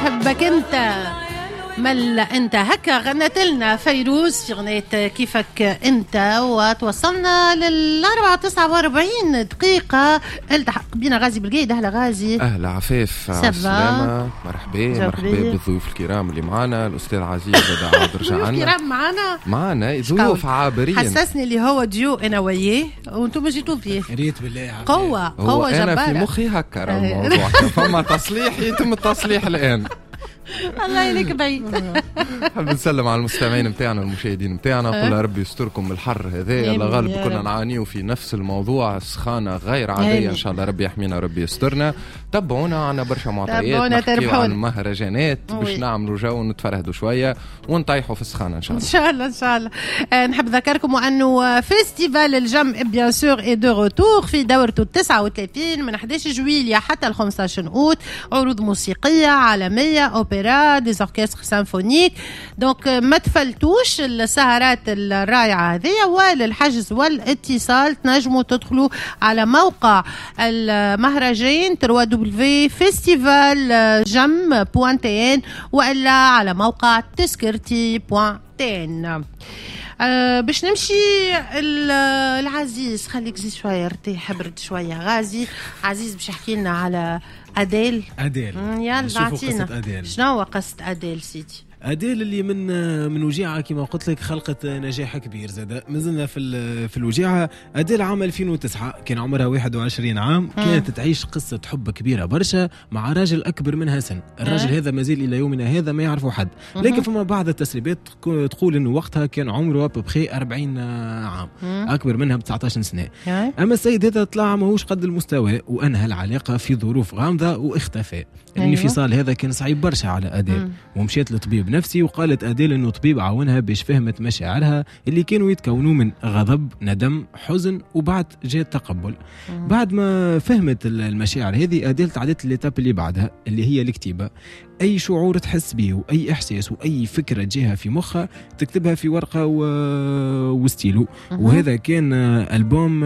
نحبك انت ملا انت. هكا غنت لنا فيروز في غنية كيفك انت، وتوصلنا لل4:49 دقيقة. التحق بينا غازي بالقيد. اهلا غازي. اهلا عفاف، السلامة، مرحبا بالضيوف الكرام اللي معنا. الاستاذ عزيز هذا عاد رجع لنا. الكرام معنا ضيوف عابرين. حسسني اللي هو ديو انا وياه وانتم جيتوا فيه. ريت بالله قوة جبارة. انا في مخي هكا الموضوع فما تصليح يتم التصليح الان. الله يليك بعيد. نحب نسلم على المستمعين متاعنا المشاهدين متاعنا، قل ربي يستركم من الحر هذا. يلا غالب كنا نعانيو في نفس الموضوع، سخانة غير عادية. ان شاء الله ربي يحمينا وربي يسترنا. تابعونا، عنا برشا معطيات، نحكيو عن المهرجانات باش نعملوا جو ونتفرهدوا شوية ونطيحوا في السخانة ان شاء الله. ان شاء الله. نحب نذكركم انه فيستيفال الجم بيان سور اي دو روتور في دورته 39 من 11 جويلية حتى ال 15 اوت. عروض موسيقية عالمية، اوبرا، دي اوركستر سيمفونيك. دونك ما تفلتوش السهرات الرائعة هذه. وللحجز والاتصال تنجموا تدخلوا على موقع المهرجان www.festivaljam.tn وإلا على موقع تذكرتي.tn. باش نمشي العزيز. خليك زي شوية ارتاح، برد شوية. غازي عزيز باش يحكي لنا على أديل. يلا بعتينا شنو قصة أديل سيدي؟ أديل اللي من وجيعة كما قلت لك خلقت نجاح كبير. زاد مازلنا في الوجيعة. أديل عام 2009 كان عمرها 21 عام. كانت تعيش قصة حب كبيرة برشا مع راجل أكبر منها سن. الراجل هذا مازال إلى يومنا هذا ما يعرفه حد، لكن فما بعض التسريبات تقول إنه وقتها كان عمره بخي 40 عام، أكبر منها ب 19 سنة. أما السيد هذا طلع ماهوش قد المستوى وأنهى العلاقة في ظروف غامضة واختفى. الانفصال هذا كان صعيب برشا على أديل، ومشيت لطبيب نفسي. وقالت أديل إنه طبيب عاونها باش فهمت مشاعرها اللي كانوا يتكونوا من غضب، ندم، حزن، وبعد جاء تقبل. بعد ما فهمت المشاعر هذه أديل تعدت للإتاب اللي بعدها اللي هي الكتيبة. أي شعور تحس به وأي إحساس وأي فكرة تجيها في مخها تكتبها في ورقة وستيلو. وهذا كان ألبوم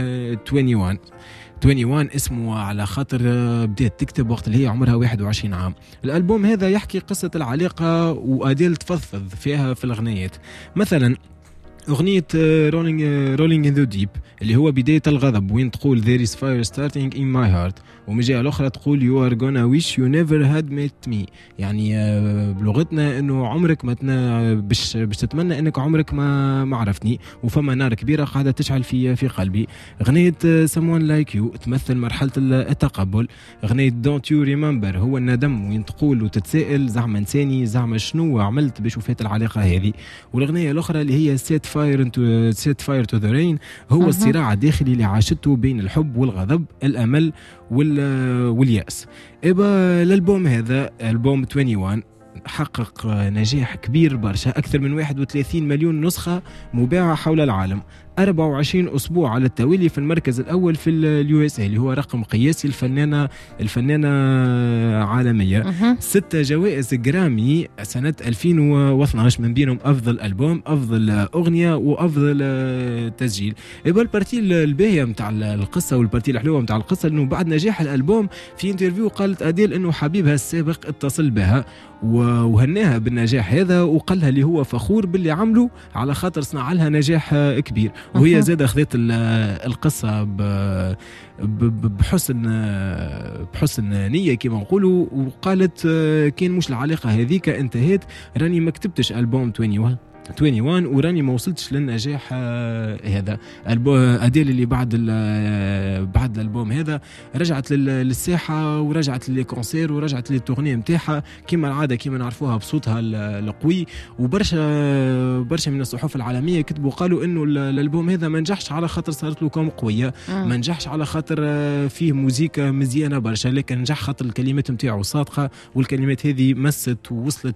21 اسمه على خاطر بدأت تكتب وقت اللي هي عمرها 21 عام. الألبوم هذا يحكي قصة العلاقة وأديل تفضفض فيها في الأغنيات. مثلا أغنية Rolling in the Deep اللي هو بداية الغضب، وين تقول There is fire starting in my heart. ومجاء الأخرى تقول You are gonna wish you never had met me، يعني بلغتنا إنه عمرك ما باش تتمنى إنك عمرك ما عرفتني، وفما نار كبيرة قاعدة تشعل في قلبي. أغنية Someone like you تمثل مرحلة التقبل. أغنية Don't you remember هو الندم، وين تقول وتتسائل زعما نساني زعما شنو عملت باش وفات العلاقة هذه. والأغنية الأخرى اللي هي Set fire to the rain هو الصراع الداخلي اللي عاشته بين الحب والغضب، الأمل واليأس. الألبوم هذا ألبوم 21 حقق نجاح كبير برشا، أكثر من 31 مليون نسخة مباعة حول العالم. 24 أسبوع على التوالي في المركز الأول في الUSA اللي هو رقم قياسي. الفنانة عالمية. 6 جوائز جرامي سنة 2012 من بينهم أفضل ألبوم، أفضل أغنية، وأفضل تسجيل. البارتي الباهية متاع القصة والبارتي الحلوة متاع القصة إنه بعد نجاح الألبوم في انترفيو قالت أديل إنه حبيبها السابق اتصل بها وهناها بالنجاح هذا، وقالها اللي هو فخور باللي عمله على خاطر صنع لها نجاح كبير. وهي زادة أخذت القصة بحسن نية كما نقولوا، وقالت كان مش العلاقة هذيك انتهت راني ما كتبتش ألبوم 21 وراني ما وصلتش للنجاح هذا. أديل اللي بعد الألبوم هذا رجعت للساحة ورجعت للكونسير ورجعت للتغنية متاعها كما العادة كما نعرفوها بصوتها القوي. وبرشا من الصحف العالمية كتبوا قالوا إنه الألبوم هذا ما نجحش على خاطر صارت له كوم قوية، ما نجحش على خاطر فيه موزيكا مزيانة برشا، لكن نجح خاطر الكلمات متاعه صادقة، والكلمات هذه مست ووصلت